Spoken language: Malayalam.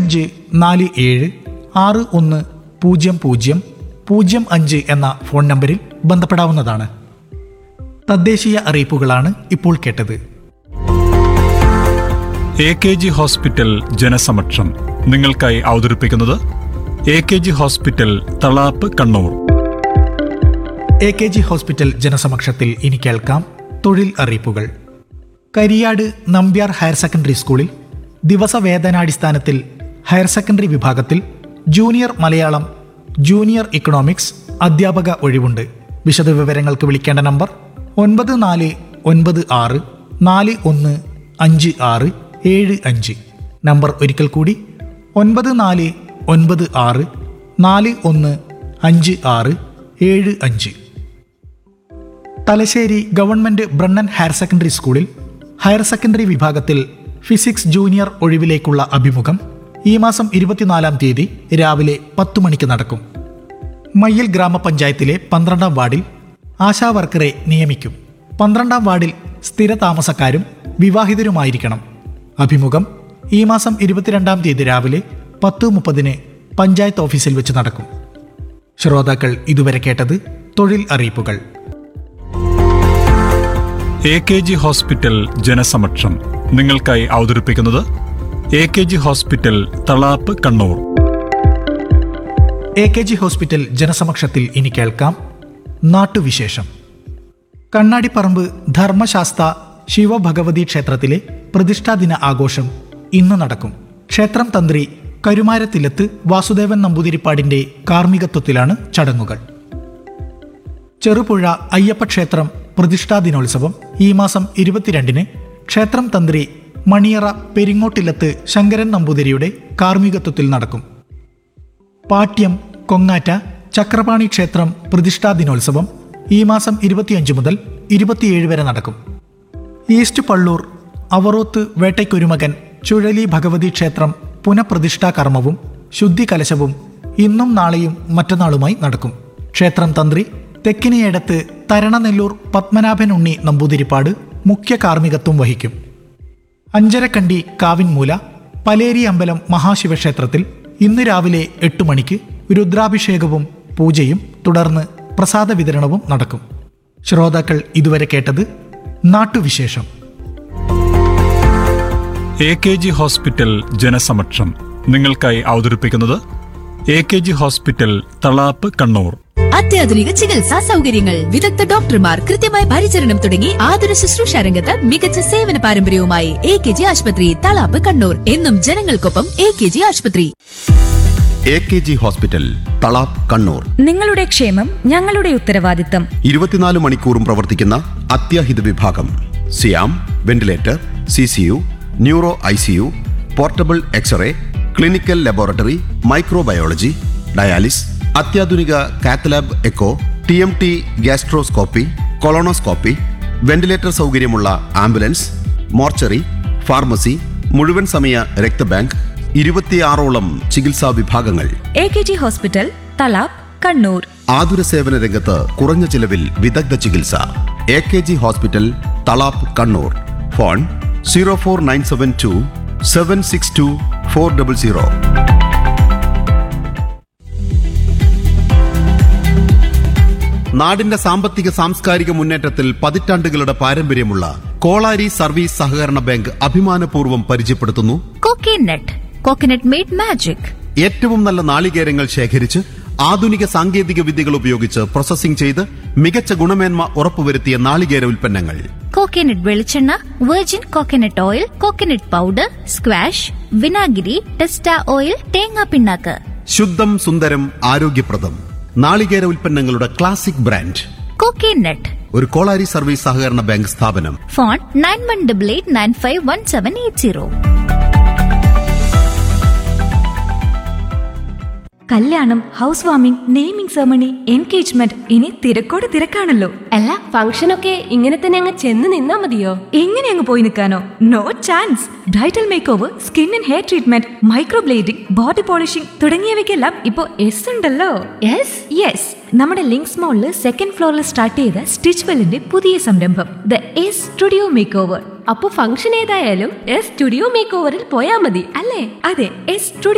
9547610005 എന്ന ഫോൺ നമ്പറിൽ ബന്ധപ്പെടാവുന്നതാണ്. തദ്ദേശീയ അറിയിപ്പുകളാണ് ഇപ്പോൾ കേട്ടത്. AKG ഹോസ്പിറ്റൽ ജനസമക്ഷം നിങ്ങൾക്കായി അവതരിപ്പിക്കുന്നത് AKG hospital Thalap Kannur. AKG hospital ജനസമക്ഷത്തിൽ ഇനി കേൾക്കാം തൊഴിൽ അറിയിപ്പുകൾ. കരിയാട് നമ്പ്യാർ ഹയർ സെക്കൻഡറി സ്കൂളിൽ ദിവസവേതനാടിസ്ഥാനത്തിൽ ഹയർ സെക്കൻഡറി വിഭാഗത്തിൽ ജൂനിയർ മലയാളം, ജൂനിയർ ഇക്കണോമിക്സ് അധ്യാപക ഒഴിവുണ്ട്. വിശദവിവരങ്ങൾക്ക് വിളിക്കേണ്ട നമ്പർ 9496415675. നമ്പർ ഒരിക്കൽ കൂടി 9496415675. Thalassery government Brennen higher secondary സ്കൂളിൽ ഹയർ സെക്കൻഡറി വിഭാഗത്തിൽ ഫിസിക്സ് ജൂനിയർ ഒഴിവിലേക്കുള്ള അഭിമുഖം ഈ മാസം 24-ാം തീയതി രാവിലെ 10 മണിക്ക് നടക്കും. മയ്യിൽ ഗ്രാമപഞ്ചായത്തിലെ 12-ാം വാർഡിൽ ആശാ വർക്കറെ നിയമിക്കും. 12-ാം വാർഡിൽ സ്ഥിര താമസക്കാരും വിവാഹിതരുമായിരിക്കണം. അഭിമുഖം ഈ മാസം 22-ാം തീയതി രാവിലെ 10:30 പഞ്ചായത്ത് ഓഫീസിൽ വെച്ച് നടക്കും. ശ്രോതാക്കൾ ഇതുവരെ കേട്ടത് തൊഴിൽ അറിയിപ്പുകൾ. AKG ഹോസ്പിറ്റൽ ജനസമക്ഷം നിങ്ങൾക്കായി അവതരിപ്പിക്കുന്നത് AKG hospital Thalap Kannur. AKG hospital ജനസമക്ഷത്തിൽ ഇനി കേൾക്കാം നാട്ടുവിശേഷം. കണ്ണാടിപ്പറമ്പ് ധർമ്മശാസ്ത ശിവഭഗവതി ക്ഷേത്രത്തിലെ പ്രതിഷ്ഠാദിന ആഘോഷം ഇന്ന് നടക്കും. ക്ഷേത്രം തന്ത്രി കരുമാരത്തിലത്ത് വാസുദേവൻ നമ്പൂതിരിപ്പാടിന്റെ കാർമ്മികത്വത്തിലാണ് ചടങ്ങുകൾ. ചെറുപുഴ അയ്യപ്പക്ഷേത്രം പ്രതിഷ്ഠാദിനോത്സവം ഈ മാസം 22-ന് ക്ഷേത്രം തന്ത്രി മണിയറ പെരിങ്ങോട്ടില്ലത്ത് ശങ്കരൻ നമ്പൂതിരിയുടെ കാർമ്മികത്വത്തിൽ നടക്കും. പാട്യം കൊങ്ങാറ്റ ചക്രപാണി ക്ഷേത്രം പ്രതിഷ്ഠാദിനോത്സവം ഈ മാസം 25 മുതൽ 27 വരെ നടക്കും. ഈസ്റ്റ് പള്ളൂർ അവറോത്ത് വേട്ടയ്ക്കൊരുമകൻ ചുഴലി ഭഗവതി ക്ഷേത്രം പുനഃപ്രതിഷ്ഠാ കർമ്മവും ശുദ്ധി കലശവും ഇന്നും നാളെയും മറ്റന്നാളുമായി നടക്കും. ക്ഷേത്രം തന്ത്രി തെക്കിനിയടത്ത് തരണനെല്ലൂർ പത്മനാഭൻ ഉണ്ണി നമ്പൂതിരിപ്പാട് മുഖ്യ കാർമ്മികത്വം വഹിക്കും. അഞ്ചരക്കണ്ടി കാവിൻമൂല പലേരി അമ്പലം മഹാശിവക്ഷേത്രത്തിൽ ഇന്ന് രാവിലെ 8 മണിക്ക് രുദ്രാഭിഷേകവും പൂജയും തുടർന്ന് പ്രസാദ വിതരണവും നടക്കും. ശ്രോതാക്കൾ ഇതുവരെ കേട്ടത് നാട്ടുവിശേഷം. AKG ഹോസ്പിറ്റൽ ജനസമക്ഷം നിങ്ങൾക്കായി അവതരിപ്പിക്കുന്നത് AKG ഹോസ്പിറ്റൽ തളാപ്പ് കണ്ണൂർ. അത്യാധുനിക ചികിത്സാ സൗകര്യങ്ങൾ, വിദഗ്ധ ഡോക്ടർമാർ, കൃത്യമായ പരിചരണം തുടങ്ങി ആതുര ശുശ്രൂഷ രംഗത്ത് മികച്ച സേവന പാരമ്പര്യവുമായി AKG ആശുപത്രി തളാപ്പ് കണ്ണൂർ. എന്നും ജനങ്ങൾക്കൊപ്പം AKG ആശുപത്രി. AKG hospital Thalap Kannur. നിങ്ങളുടെ ക്ഷേമം ഞങ്ങളുടെ ഉത്തരവാദിത്തം. 24 മണിക്കൂറും പ്രവർത്തിക്കുന്ന അത്യാഹിത വിഭാഗം, സിയാം ventilator, CCU, neuro ICU, portable x-ray, clinical laboratory, microbiology, dialysis, അത്യാധുനിക cath lab echo, TMT gastroscopy, colonoscopy, ventilator സൗകര്യമുള്ള ആംബുലൻസ്, മോർച്ചറി, ഫാർമസി, മുഴുവൻ സമയ രക്തബാങ്ക്, 26ഓളം ചികിത്സാ വിഭാഗങ്ങൾ. AKG hospital Thalap Kannur. ആതുര സേവന രംഗത്ത് കുറഞ്ഞ ചിലവിൽ വിദഗ്ധ ചികിത്സ. AKG hospital Thalap Kannur. Phone 04972 762 400. നാടിന്റെ സാമ്പത്തിക സാംസ്കാരിക മുന്നേറ്റത്തിൽ പതിറ്റാണ്ടുകളുടെ പാരമ്പര്യമുള്ള കോളാരി സർവീസ് സഹകരണ ബാങ്ക് അഭിമാനപൂർവ്വം പരിചയപ്പെടുത്തുന്നു കോക്കനട്ട്. Coconut made magic. ഏറ്റവും നല്ല നാളികേരങ്ങൾ ശേഖരിച്ച് ആധുനിക സാങ്കേതിക വിദ്യകൾ ഉപയോഗിച്ച് പ്രോസസ്സിംഗ് ചെയ്ത് മികച്ച ഗുണമേന്മ ഉറപ്പുവരുത്തിയ നാളികേര ഉൽപ്പന്നങ്ങൾ. കോക്കനട്ട് വെളിച്ചെണ്ണ, virgin coconut oil, coconut powder, squash, വിനാഗിരി, ടെസ്റ്റ ഓയിൽ, തേങ്ങാ പിണ്ണാക്ക്. ശുദ്ധം സുന്ദരം ആരോഗ്യപ്രദം നാളികേര ഉൽപ്പന്നങ്ങളുടെ ക്ലാസിക് ബ്രാൻഡ് കോക്കനട്ട്. ഒരു കോളാരി സർവീസ് സഹകരണ ബാങ്ക് സ്ഥാപനം. ഫോൺ 9188951780. കല്യാണം, house warming, naming ceremony, engagement, ഇനി തിരക്കോട് തിരക്കാണല്ലോ. അല്ല, ഫംഗ്ഷനൊക്കെ ഇങ്ങനെ തന്നെ അങ്ങ് ചെന്ന് നിന്നാ മതിയോ? എങ്ങനെ അങ്ങ് പോയി നിൽക്കാനോ? No chance. Bridal make over, skin and hair treatment, microblading, body polishing തുടങ്ങിയവയ്ക്കെല്ലാം ഇപ്പോ എസ് ഉണ്ടല്ലോ. യെസ്, നമ്മുടെ ലിങ്ക്സ് മോളില് 2nd ഫ്ലോറിൽ സ്റ്റാർട്ട് ചെയ്ത സ്റ്റിച്ച്വെല്ലിന്റെ പുതിയ സംരംഭം the S studio make over. അപ്പൊ ഫംഗ്ഷൻ ഏതായാലും എസ് സ്റ്റുഡിയോ മേക്ക് ഓവറിൽ പോയാ മതി അല്ലേ? അതെ, എസ് സ്റ്റുഡിയോ